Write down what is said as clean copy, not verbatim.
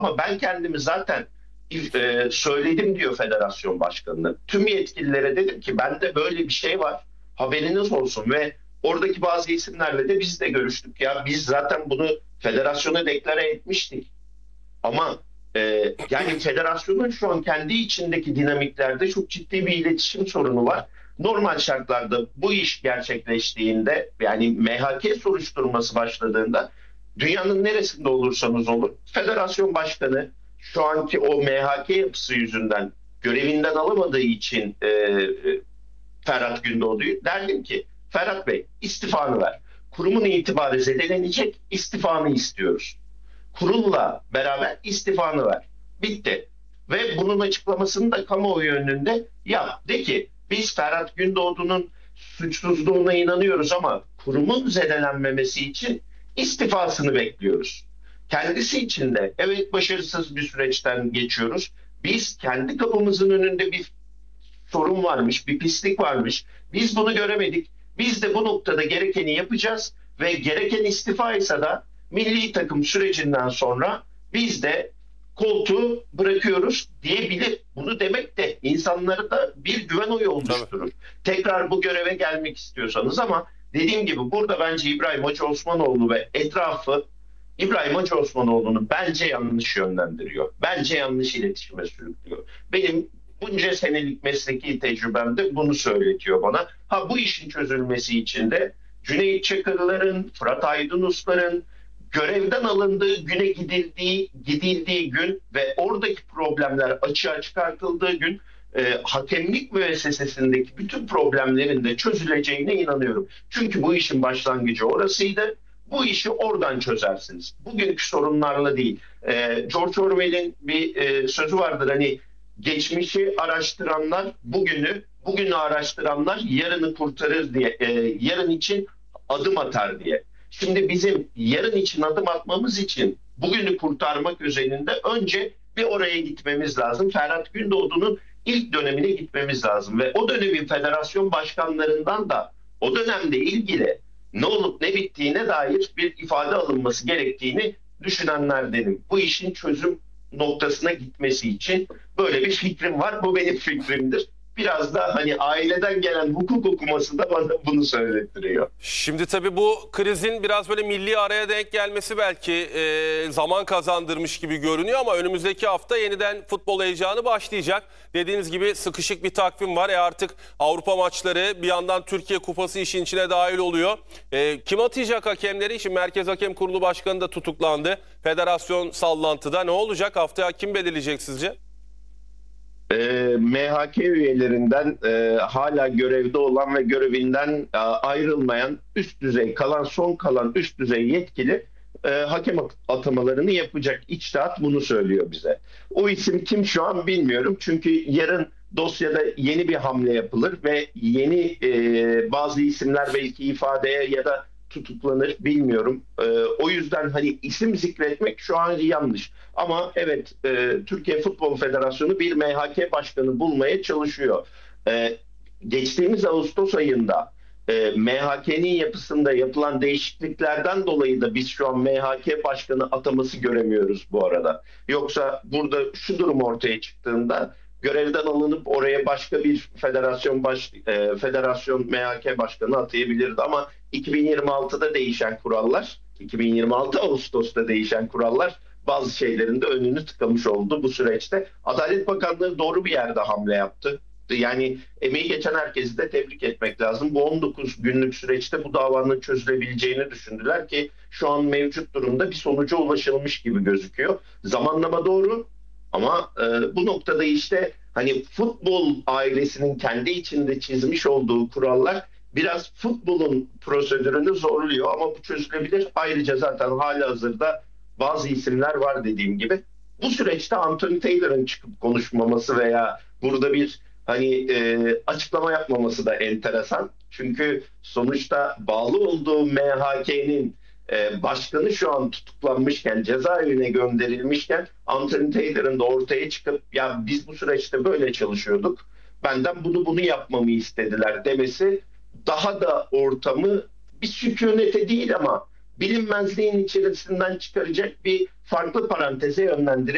Ama ben kendimi zaten söyledim diyor federasyon başkanına. Tüm yetkililere dedim ki bende böyle bir şey var. Haberiniz olsun ve oradaki bazı isimlerle de biz de görüştük. Ya biz zaten bunu federasyona deklare etmiştik. Ama yani federasyonun şu an kendi içindeki dinamiklerde çok ciddi bir iletişim sorunu var. Normal şartlarda bu iş gerçekleştiğinde yani MHK soruşturması başladığında dünyanın neresinde olursanız olun federasyon başkanı şu anki o MHK yapısı yüzünden görevinden alamadığı için Ferhat Gündoğdu'yu derdim ki Ferhat Bey istifanı ver. Kurumun itibarı zedelenecek, istifanı istiyoruz. Kurulla beraber istifanı ver. Bitti. Ve bunun açıklamasını da kamuoyu önünde yap. De ki biz Ferhat Gündoğdu'nun suçsuzluğuna inanıyoruz ama kurumun zedelenmemesi için istifasını bekliyoruz. Kendisi için de evet başarısız bir süreçten geçiyoruz. Biz kendi kapımızın önünde bir sorun varmış, bir pislik varmış. Biz bunu göremedik. Biz de bu noktada gerekeni yapacağız ve gereken istifa ise da milli takım sürecinden sonra biz de koltuğu bırakıyoruz diyebilir. Bunu demek de insanlara da bir güven oyu oluşturur. Tekrar bu göreve gelmek istiyorsanız ama dediğim gibi burada bence İbrahim Hacı Osmanoğlu ve etrafı İbrahim Hacı Osmanoğlu'nu bence yanlış yönlendiriyor. Bence yanlış iletişime sürüklüyor. Benim bunca senelik mesleki tecrübem de bunu söyletiyor bana. Ha bu işin çözülmesi için de Cüneyt Çakır'ların, Fırat Aydınus'ların görevden alındığı güne gidildiği gün ve oradaki problemler açığa çıkartıldığı gün hakemlik müessesesindeki bütün problemlerin de çözüleceğine inanıyorum. Çünkü bu işin başlangıcı orasıydı. Bu işi oradan çözersiniz. Bugünkü sorunlarla değil. George Orwell'in bir sözü vardır hani geçmişi araştıranlar bugünü araştıranlar yarını kurtarır diye, yarın için adım atar diye. Şimdi bizim yarın için adım atmamız için bugünü kurtarmak özelinde önce bir oraya gitmemiz lazım. Ferhat Gündoğdu'nun ilk dönemine gitmemiz lazım ve o dönemin federasyon başkanlarından da o dönemde ilgili ne olup ne bittiğine dair bir ifade alınması gerektiğini düşünenlerdenim. Bu işin çözüm noktasına gitmesi için böyle bir fikrim var. Bu benim fikrimdir. Biraz da hani aileden gelen hukuk okuması da bana bunu söylettiriyor. Şimdi tabii bu krizin biraz böyle milli araya denk gelmesi belki zaman kazandırmış gibi görünüyor ama önümüzdeki hafta yeniden futbol heyecanı başlayacak. Dediğiniz gibi sıkışık bir takvim var. Artık Avrupa maçları bir yandan Türkiye Kupası işin içine dahil oluyor. Kim atayacak hakemleri? Şimdi Merkez Hakem Kurulu Başkanı da tutuklandı. Federasyon sallantıda. Ne olacak? Haftaya kim belirleyecek sizce? MHK üyelerinden hala görevde olan ve görevinden ayrılmayan son kalan üst düzey yetkili hakem atamalarını yapacak. İçtihat bunu söylüyor bize. O isim kim şu an bilmiyorum. Çünkü yarın dosyada yeni bir hamle yapılır ve yeni bazı isimler belki ifadeye ya da tutuklanır bilmiyorum. O yüzden hani isim zikretmek şu an yanlış. Ama evet Türkiye Futbol Federasyonu bir MHK başkanı bulmaya çalışıyor. Geçtiğimiz Ağustos ayında MHK'nin yapısında yapılan değişikliklerden dolayı da biz şu an MHK başkanı ataması göremiyoruz bu arada. Yoksa burada şu durum ortaya çıktığında görevden alınıp oraya başka bir federasyon MHK başkanı atayabilirdi ama 2026'da değişen kurallar, 2026 Ağustos'ta değişen kurallar bazı şeylerin de önünü tıkamış oldu bu süreçte. Adalet Bakanlığı doğru bir yerde hamle yaptı. Yani emeği geçen herkesi de tebrik etmek lazım. Bu 19 günlük süreçte bu davanın çözülebileceğini düşündüler ki şu an mevcut durumda bir sonuca ulaşılmış gibi gözüküyor. Zamanlama doğru ama bu noktada işte hani futbol ailesinin kendi içinde çizmiş olduğu kurallar biraz futbolun prosedürünü zorluyor ama bu çözülebilir. Ayrıca zaten halihazırda bazı isimler var dediğim gibi. Bu süreçte Anthony Taylor'ın çıkıp konuşmaması veya burada bir hani açıklama yapmaması da enteresan. Çünkü sonuçta bağlı olduğu MHK'nin başkanı şu an tutuklanmışken, cezaevine gönderilmişken Anthony Taylor'ın da ortaya çıkıp ya biz bu süreçte böyle çalışıyorduk. Benden bunu yapmamı istediler demesi daha da ortamı bir sükunete değil ama bilinmezliğin içerisinden çıkaracak bir farklı paranteze yönlendirebilir.